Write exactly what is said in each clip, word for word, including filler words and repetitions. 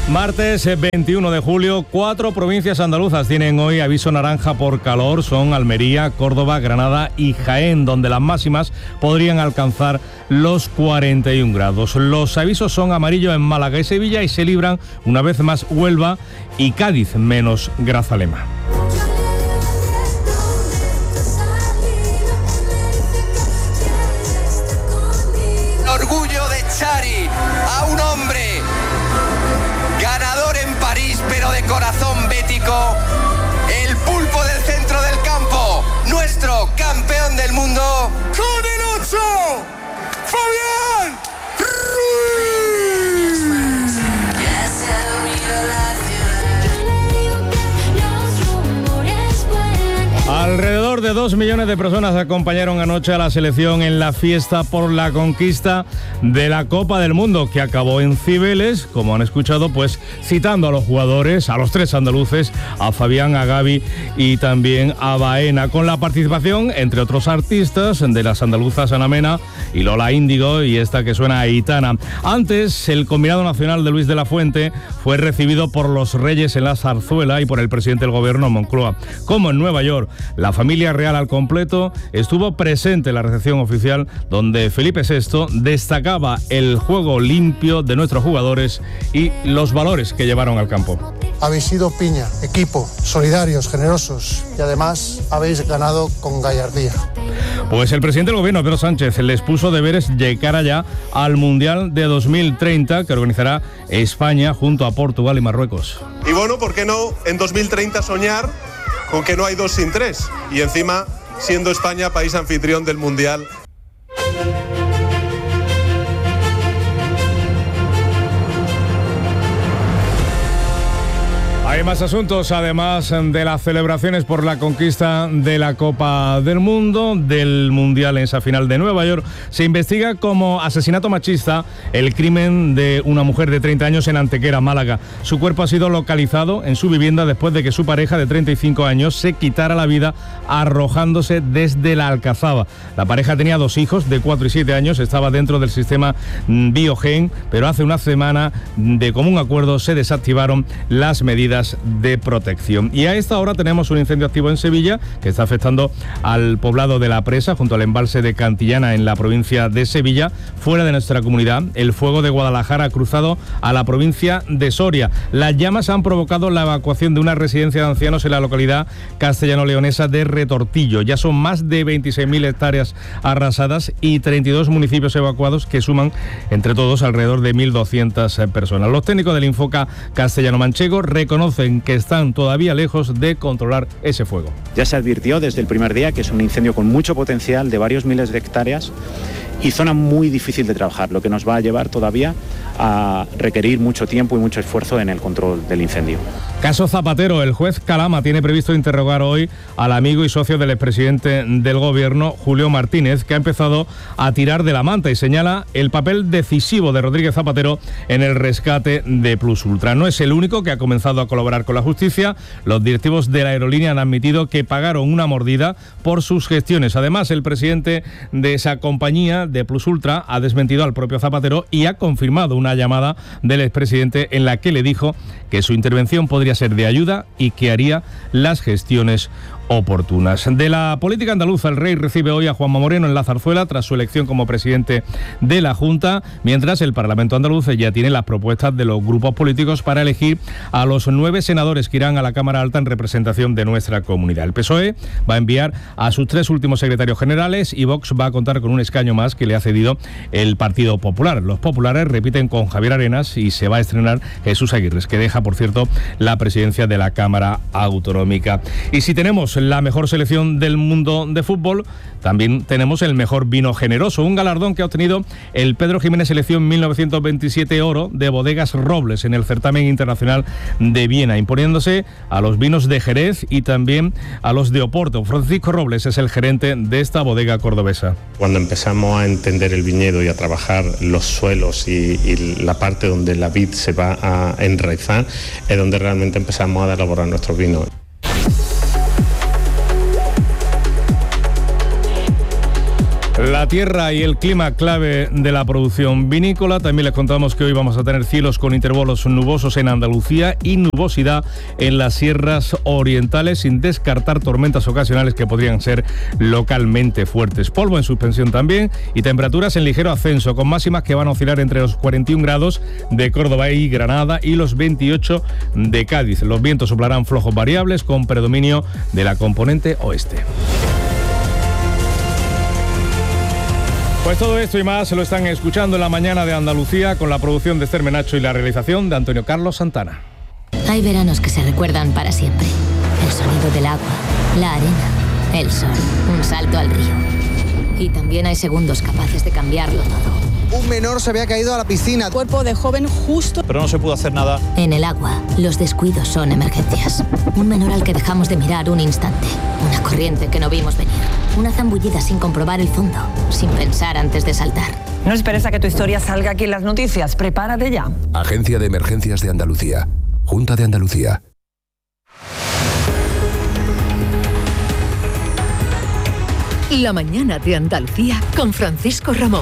Martes veintiuno de julio, cuatro provincias andaluzas tienen hoy aviso naranja por calor. Son Almería, Córdoba, Granada y Jaén, donde las máximas podrían alcanzar los cuarenta y un grados. Los avisos son amarillos en Málaga y Sevilla y se libran una vez más Huelva y Cádiz, menos Grazalema. Orgullo de Chari, a un hombre ganador en París, pero de corazón bético, el pulpo del centro del campo, nuestro campeón del mundo, con el ocho, Fabián Ruiz. Alrededor de dos millones de personas acompañaron anoche a la selección en la fiesta por la conquista de la Copa del Mundo, que acabó en Cibeles, como han escuchado, pues citando a los jugadores, a los tres andaluces, a Fabián, a Gavi y también a Baena, con la participación, entre otros artistas, de las andaluzas Ana Mena y Lola Índigo, y esta que suena Aitana. Antes, el combinado nacional de Luis de la Fuente fue recibido por los Reyes en la Zarzuela y por el presidente del gobierno, Moncloa. Como en Nueva York, la familia real al completo estuvo presente en la recepción oficial, donde Felipe sexto destacaba el juego limpio de nuestros jugadores y los valores que llevaron al campo. Habéis sido piña, equipo, solidarios, generosos y además habéis ganado con gallardía. Pues el presidente del gobierno, Pedro Sánchez, les puso deberes llegar allá al Mundial de dos mil treinta que organizará España junto a Portugal y Marruecos. Y bueno, ¿por qué no en dos mil treinta soñar con que no hay dos sin tres? Y encima, siendo España país anfitrión del Mundial. Hay más asuntos, además de las celebraciones por la conquista de la Copa del Mundo, del Mundial en esa final de Nueva York. Se investiga como asesinato machista el crimen de una mujer de treinta años en Antequera, Málaga. Su cuerpo ha sido localizado en su vivienda después de que su pareja de treinta y cinco años se quitara la vida arrojándose desde la Alcazaba. La pareja tenía dos hijos de cuatro y siete años, estaba dentro del sistema Biogen, pero hace una semana, de común acuerdo, se desactivaron las medidas de protección. Y a esta hora tenemos un incendio activo en Sevilla que está afectando al poblado de La Presa, junto al embalse de Cantillana en la provincia de Sevilla. Fuera de nuestra comunidad, el fuego de Guadalajara ha cruzado a la provincia de Soria. Las llamas han provocado la evacuación de una residencia de ancianos en la localidad castellano-leonesa de Retortillo. Ya son más de veintiséis mil hectáreas arrasadas y treinta y dos municipios evacuados, que suman entre todos alrededor de mil doscientas personas. Los técnicos del Infoca castellano-manchego reconocen que están todavía lejos de controlar ese fuego. Ya se advirtió desde el primer día que es un incendio con mucho potencial de varios miles de hectáreas y zona muy difícil de trabajar, lo que nos va a llevar todavía a requerir mucho tiempo y mucho esfuerzo en el control del incendio. Caso Zapatero. El juez Calama tiene previsto interrogar hoy al amigo y socio del expresidente del gobierno, Julio Martínez, que ha empezado a tirar de la manta y señala el papel decisivo de Rodríguez Zapatero en el rescate de Plus Ultra. No es el único que ha comenzado a colaborar con la justicia. Los directivos de la aerolínea han admitido que pagaron una mordida por sus gestiones. Además, el presidente de esa compañía, de Plus Ultra, ha desmentido al propio Zapatero y ha confirmado una llamada del expresidente en la que le dijo que su intervención podría ser de ayuda y que haría las gestiones oportunas. De la política andaluza, el rey recibe hoy a Juanma Moreno en la Zarzuela tras su elección como presidente de la Junta, mientras el Parlamento andaluz ya tiene las propuestas de los grupos políticos para elegir a los nueve senadores que irán a la Cámara Alta en representación de nuestra comunidad. El P S O E va a enviar a sus tres últimos secretarios generales y Vox va a contar con un escaño más que le ha cedido el Partido Popular. Los populares repiten con Javier Arenas y se va a estrenar Jesús Aguirres, que deja, por cierto, la presidencia de la Cámara Autonómica. Y si tenemos la mejor selección del mundo de fútbol, también tenemos el mejor vino generoso, un galardón que ha obtenido el Pedro Jiménez Selección mil novecientos veintisiete Oro de Bodegas Robles en el certamen internacional de Viena, imponiéndose a los vinos de Jerez y también a los de Oporto. Francisco Robles es el gerente de esta bodega cordobesa. Cuando empezamos a entender el viñedo y a trabajar los suelos y, y la parte donde la vid se va a enraizar, es donde realmente empezamos a elaborar nuestros vinos. La La tierra y el clima clave de la producción vinícola. También les contamos que hoy vamos a tener cielos con intervalos nubosos en Andalucía y nubosidad en las sierras orientales, sin descartar tormentas ocasionales que podrían ser localmente fuertes. Polvo en suspensión también y temperaturas en ligero ascenso, con máximas que van a oscilar entre los cuarenta y un grados de Córdoba y Granada y los veintiocho de Cádiz. Los vientos soplarán flojos variables con predominio de la componente oeste. Pues todo esto y más se lo están escuchando en la mañana de Andalucía, con la producción de Esther Menacho y la realización de Antonio Carlos Santana. Hay veranos que se recuerdan para siempre. El sonido del agua, la arena, el sol, un salto al río. Y también hay segundos capaces de cambiarlo todo. Un menor se había caído a la piscina. Cuerpo de joven justo. Pero no se pudo hacer nada. En el agua, los descuidos son emergencias. Un menor al que dejamos de mirar un instante. Una corriente que no vimos venir. Una zambullida sin comprobar el fondo, sin pensar antes de saltar. No esperes a que tu historia salga aquí en las noticias. Prepárate ya. Agencia de Emergencias de Andalucía. Junta de Andalucía. La mañana de Andalucía con Francisco Ramón.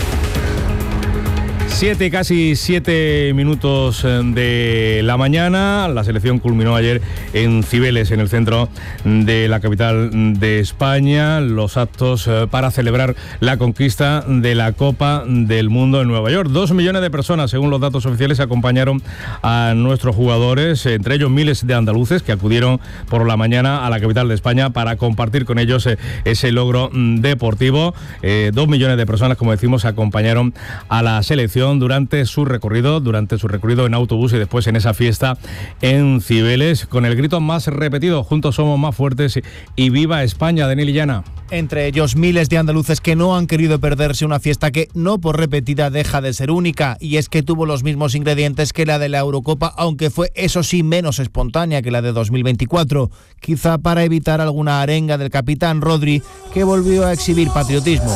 Siete, casi siete minutos de la mañana. La selección culminó ayer en Cibeles, en el centro de la capital de España, los actos para celebrar la conquista de la Copa del Mundo en Nueva York. Dos millones de personas, según los datos oficiales, acompañaron a nuestros jugadores, entre ellos miles de andaluces que acudieron por la mañana a la capital de España para compartir con ellos ese logro deportivo. Eh, dos millones de personas, como decimos, acompañaron a la selección durante su recorrido, durante su recorrido en autobús y después en esa fiesta en Cibeles, con el grito más repetido: juntos somos más fuertes y viva España. Daniel Illana. Entre ellos miles de andaluces que no han querido perderse una fiesta que, no por repetida, deja de ser única, y es que tuvo los mismos ingredientes que la de la Eurocopa, aunque fue, eso sí, menos espontánea que la de dos mil veinticuatro, quizá para evitar alguna arenga del capitán Rodri, que volvió a exhibir patriotismo.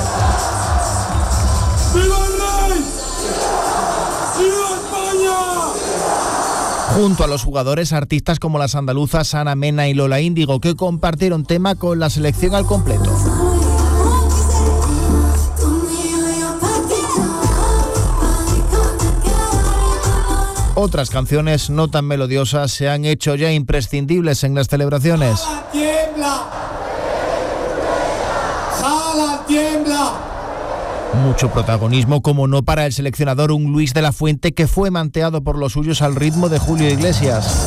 Junto a los jugadores, artistas como las andaluzas Ana Mena y Lola Índigo, que compartieron tema con la selección al completo. Otras canciones no tan melodiosas se han hecho ya imprescindibles en las celebraciones. ¡Jala, tiembla! ¡Jala, tiembla! Mucho protagonismo, como no, para el seleccionador, un Luis de la Fuente que fue manteado por los suyos al ritmo de Julio Iglesias.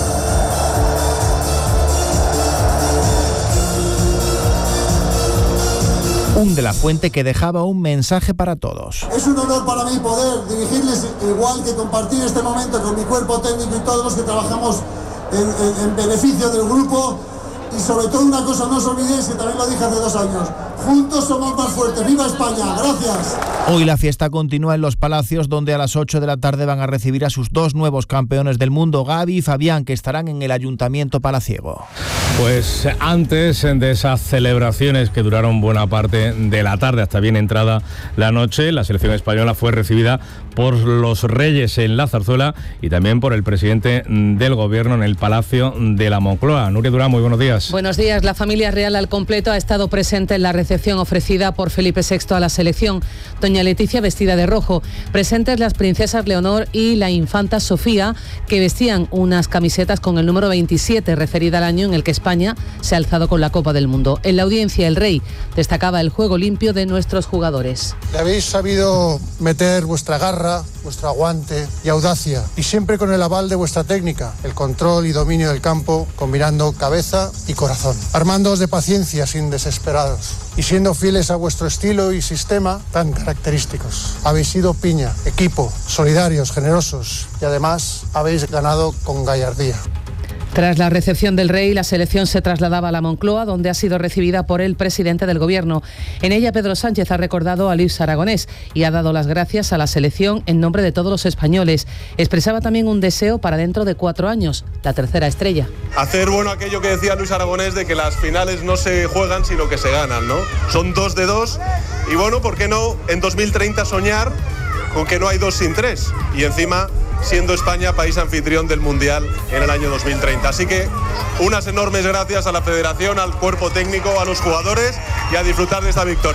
Un de la Fuente que dejaba un mensaje para todos. Es un honor para mí poder dirigirles, igual que compartir este momento con mi cuerpo técnico y todos los que trabajamos en, en, en beneficio del grupo. Y sobre todo una cosa, no os olvidéis, que también lo dije hace dos años, juntos somos más fuertes. ¡Viva España! ¡Gracias! Hoy la fiesta continúa en Los Palacios, donde a las ocho de la tarde van a recibir a sus dos nuevos campeones del mundo, Gaby y Fabián, que estarán en el Ayuntamiento palaciego. Pues antes de esas celebraciones que duraron buena parte de la tarde hasta bien entrada la noche, la selección española fue recibida por los Reyes en la Zarzuela y también por el presidente del Gobierno en el Palacio de la Moncloa. Nuria Durán, muy buenos días. Buenos días. La familia real al completo ha estado presente en la recepción ofrecida por Felipe sexto a la selección. Doña Leticia vestida de rojo. Presentes las princesas Leonor y la infanta Sofía, que vestían unas camisetas con el número veintisiete, referida al año en el que España se ha alzado con la Copa del Mundo. En la audiencia, el rey destacaba el juego limpio de nuestros jugadores. Le habéis sabido meter vuestra garra, vuestro aguante y audacia, y siempre con el aval de vuestra técnica, el control y dominio del campo, combinando cabeza y corazón, armándoos de paciencia sin desesperados y siendo fieles a vuestro estilo y sistema tan característicos. Habéis sido piña, equipo, solidarios, generosos y además habéis ganado con gallardía. Tras la recepción del rey, la selección se trasladaba a la Moncloa, donde ha sido recibida por el presidente del Gobierno. En ella, Pedro Sánchez ha recordado a Luis Aragonés y ha dado las gracias a la selección en nombre de todos los españoles. Expresaba también un deseo para dentro de cuatro años, la tercera estrella. Hacer bueno aquello que decía Luis Aragonés de que las finales no se juegan sino que se ganan, ¿no? Son dos de dos y bueno, ¿por qué no en dos mil treinta soñar con que no hay dos sin tres? Y encima siendo España país anfitrión del Mundial en el año dos mil treinta. Así que unas enormes gracias a la Federación, al cuerpo técnico, a los jugadores y a disfrutar de esta victoria.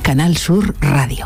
Canal Sur Radio.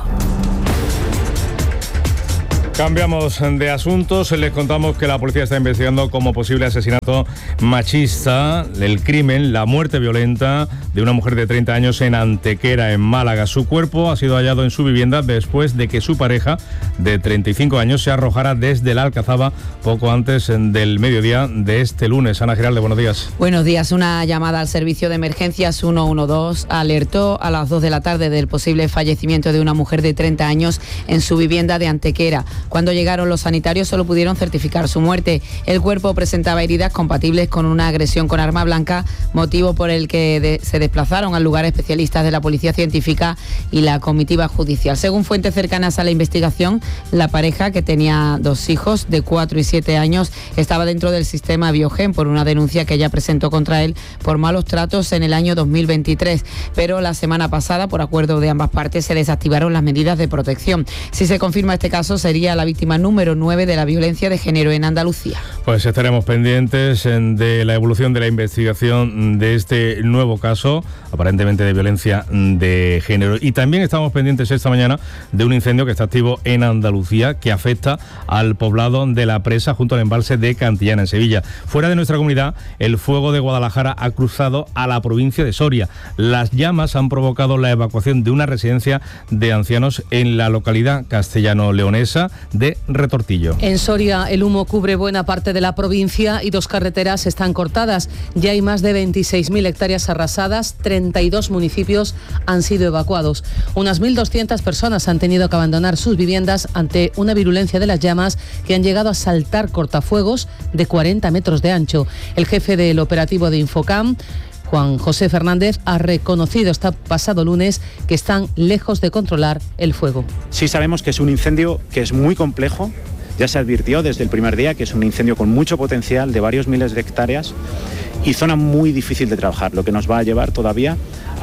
Cambiamos de asuntos. Les contamos que la policía está investigando como posible asesinato machista, el crimen, la muerte violenta de una mujer de treinta años en Antequera, en Málaga. Su cuerpo ha sido hallado en su vivienda después de que su pareja, de treinta y cinco años, se arrojara desde la Alcazaba poco antes del mediodía de este lunes. Ana Giralde, buenos días. Buenos días. Una llamada al servicio de emergencias uno uno dos alertó a las dos de la tarde del posible fallecimiento de una mujer de treinta años en su vivienda de Antequera. Cuando llegaron los sanitarios solo pudieron certificar su muerte. El cuerpo presentaba heridas compatibles con una agresión con arma blanca, motivo por el que de, se desplazaron al lugar especialistas de la Policía Científica y la comitiva judicial. Según fuentes cercanas a la investigación, la pareja, que tenía dos hijos de cuatro y siete años, estaba dentro del sistema Biogen por una denuncia que ella presentó contra él por malos tratos en el año dos mil veintitrés. Pero la semana pasada, por acuerdo de ambas partes, se desactivaron las medidas de protección. Si se confirma este caso, sería la víctima número nueve de la violencia de género en Andalucía. Pues estaremos pendientes de la evolución de la investigación de este nuevo caso, aparentemente de violencia de género. Y también estamos pendientes esta mañana de un incendio que está activo en Andalucía, que afecta al poblado de La Presa, junto al embalse de Cantillana, en Sevilla. Fuera de nuestra comunidad, el fuego de Guadalajara ha cruzado a la provincia de Soria. Las llamas han provocado la evacuación de una residencia de ancianos en la localidad castellano-leonesa de Retortillo. En Soria el humo cubre buena parte de la provincia y dos carreteras están cortadas. Ya hay más de veintiséis mil hectáreas arrasadas, treinta y dos municipios han sido evacuados. Unas mil doscientas personas han tenido que abandonar sus viviendas ante una virulencia de las llamas que han llegado a saltar cortafuegos de cuarenta metros de ancho. El jefe del operativo de Infocam, Juan José Fernández, ha reconocido este pasado lunes que están lejos de controlar el fuego. Sí sabemos que es un incendio que es muy complejo. Ya se advirtió desde el primer día que es un incendio con mucho potencial de varios miles de hectáreas y zona muy difícil de trabajar, lo que nos va a llevar todavía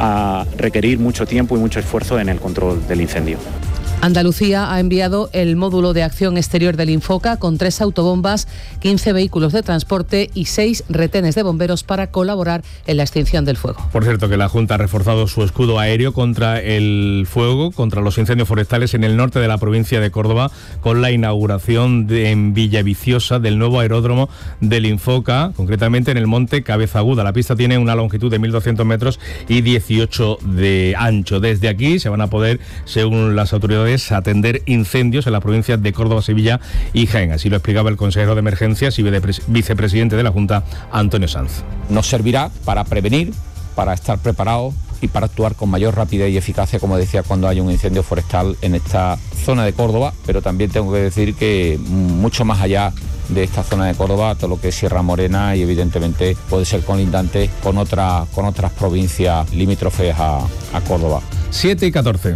a requerir mucho tiempo y mucho esfuerzo en el control del incendio. Andalucía ha enviado el módulo de acción exterior del Infoca con tres autobombas, quince vehículos de transporte y seis retenes de bomberos para colaborar en la extinción del fuego. Por cierto, que la Junta ha reforzado su escudo aéreo contra el fuego, contra los incendios forestales en el norte de la provincia de Córdoba, con la inauguración de, en Villaviciosa, del nuevo aeródromo del Infoca, concretamente en el monte Cabeza Aguda. La pista tiene una longitud de mil doscientos metros y dieciocho de ancho. Desde aquí se van a poder, según las autoridades, atender incendios en las provincias de Córdoba, Sevilla y Jaén. Así lo explicaba el consejero de Emergencias y vicepresidente de la Junta, Antonio Sanz. Nos servirá para prevenir, para estar preparados y para actuar con mayor rapidez y eficacia, como decía, cuando haya un incendio forestal en esta zona de Córdoba, pero también tengo que decir que mucho más allá de esta zona de Córdoba, todo lo que es Sierra Morena y evidentemente puede ser colindante con, otra, con otras provincias limítrofes a, a Córdoba. siete y catorce.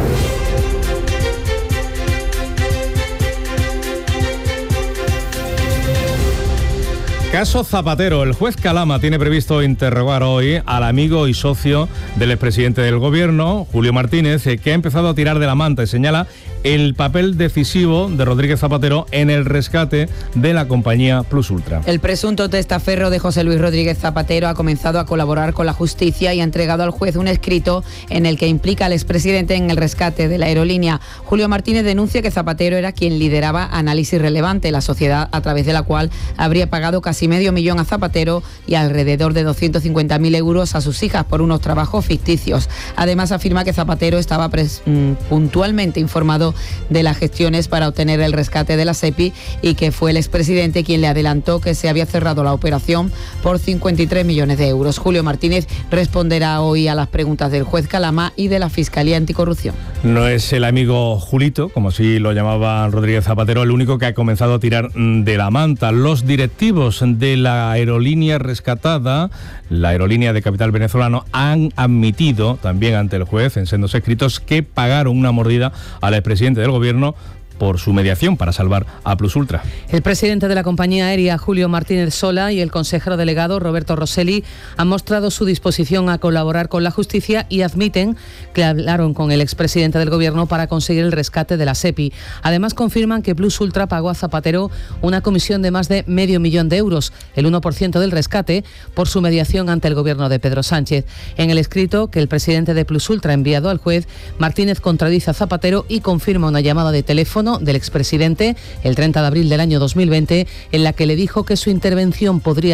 Caso Zapatero. El juez Calama tiene previsto interrogar hoy al amigo y socio del expresidente del Gobierno, Julio Martínez, que ha empezado a tirar de la manta y señala el papel decisivo de Rodríguez Zapatero en el rescate de la compañía Plus Ultra. El presunto testaferro de José Luis Rodríguez Zapatero ha comenzado a colaborar con la justicia y ha entregado al juez un escrito en el que implica al expresidente en el rescate de la aerolínea. Julio Martínez denuncia que Zapatero era quien lideraba Análisis Relevante, la sociedad a través de la cual habría pagado casi medio millón a Zapatero y alrededor de doscientos cincuenta mil euros a sus hijas por unos trabajos ficticios. Además afirma que Zapatero estaba pres- puntualmente informado de las gestiones para obtener el rescate de la SEPI y que fue el expresidente quien le adelantó que se había cerrado la operación por cincuenta y tres millones de euros. Julio Martínez responderá hoy a las preguntas del juez Calama y de la Fiscalía Anticorrupción. No es el amigo Julito, como así lo llamaba Rodríguez Zapatero, el único que ha comenzado a tirar de la manta. Los directivos de la aerolínea rescatada, la aerolínea de capital venezolano, han admitido también ante el juez en sendos escritos que pagaron una mordida al expresidente del Gobierno por su mediación para salvar a Plus Ultra. El presidente de la compañía aérea, Julio Martínez Sola, y el consejero delegado, Roberto Rosselli, han mostrado su disposición a colaborar con la justicia y admiten que hablaron con el expresidente del Gobierno para conseguir el rescate de la SEPI. Además, confirman que Plus Ultra pagó a Zapatero una comisión de más de medio millón de euros, el uno por ciento del rescate, por su mediación ante el Gobierno de Pedro Sánchez. En el escrito que el presidente de Plus Ultra ha enviado al juez, Martínez contradice a Zapatero y confirma una llamada de teléfono del expresidente el treinta de abril del año dos mil veinte en la que le dijo que su intervención podría